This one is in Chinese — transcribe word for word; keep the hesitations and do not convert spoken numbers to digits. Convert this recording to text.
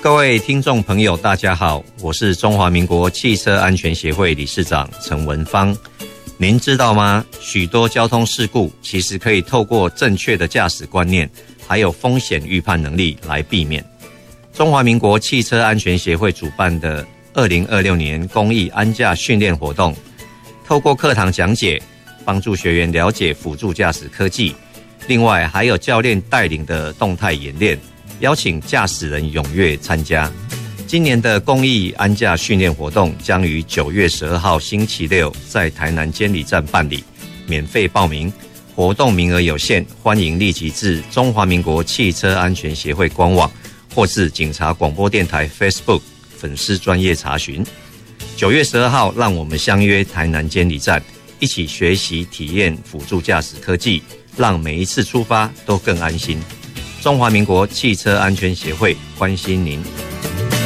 各位听众朋友大家好，我是中华民国汽车安全协会理事长陈文芳。您知道吗？许多交通事故其实可以透过正确的驾驶观念还有风险预判能力来避免。中华民国汽车安全协会主办的二零二六年公益安驾训练活动，透过课堂讲解帮助学员了解辅助驾驶科技，另外还有教练带领的动态演练，邀请驾驶人踊跃参加。今年的公益安驾训练活动将于九月十二号星期六在台南监理站办理，免费报名，活动名额有限，欢迎立即至中华民国汽车安全协会官网或是警察广播电台 Facebook 粉丝专页查询。九月十二号，让我们相约台南监理站，一起学习体验辅助驾驶科技，让每一次出发都更安心。中华民国汽车安全协会关心您。